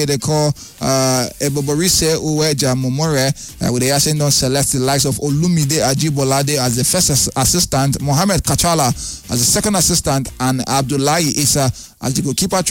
player they call Eboborise Uweja Momore, with the Arsenal select the likes of Olumide Ajibolade as the first assistant, Mohamed Kachala as the second assistant, and Abdullahi Issa as the goalkeeper